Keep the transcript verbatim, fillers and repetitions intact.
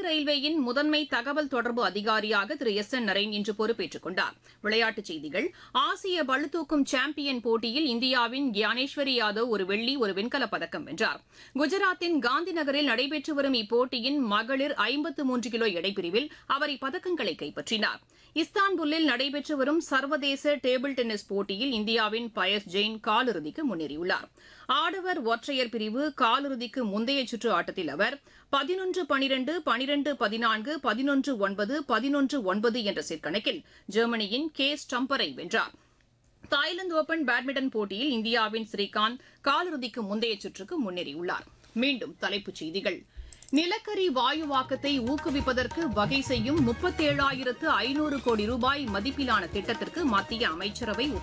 தெற்கு ரயில்வேயின் முதன்மை தகவல் தொடர்பு அதிகாரியாக திரு எஸ் என் நரேன் இன்று பொறுப்பேற்றுக் கொண்டார். விளையாட்டுச் செய்திகள். ஆசிய பளுதூக்கும் சாம்பியன் போட்டியில் இந்தியாவின் கியானேஸ்வரி யாதவ் ஒரு வெள்ளி ஒரு வெண்கலப் பதக்கம் வென்றார். குஜராத்தின் காந்தி நகரில் நடைபெற்று வரும் இப்போட்டியின் மகளிர் ஐம்பத்து மூன்று கிலோ எடைப்பிரிவில் அவர் இப்பதக்கங்களை கைப்பற்றினார். இஸ்தான்புல்லில் நடைபெற்று வரும் சர்வதேச டேபிள் டென்னிஸ் போட்டியில் இந்தியாவின் பயஸ் ஜெயின் காலிறுதிக்கு முன்னேறியுள்ளார். ஆடவர் ஒற்றையர் பிரிவு காலிறுதிக்கு முந்தைய சுற்று ஆட்டத்தில் அவர் பதினொன்று பனிரெண்டு பனிரெண்டு பதினான்கு பதினொன்று ஒன்பது பதினொன்று ஒன்பது என்ற செட் கணக்கில் ஜெர்மனியின் கே ஸ்டம்பரை வென்றார். தாய்லாந்து ஓபன் பேட்மிண்டன் போட்டியில் இந்தியாவின் ஸ்ரீகாந்த் காலிறுதிக்கு முந்தைய சுற்றுக்கு முன்னேறியுள்ளார். மீண்டும் தலைப்புச் செய்திகள். நிலக்கரி வாயுவாக்கத்தை ஊக்குவிப்பதற்கு வகை செய்யும் முப்பத்தேழாயிரத்து ஐநூறு கோடி ரூபாய் மதிப்பிலான திட்டத்திற்கு மத்திய அமைச்சரவை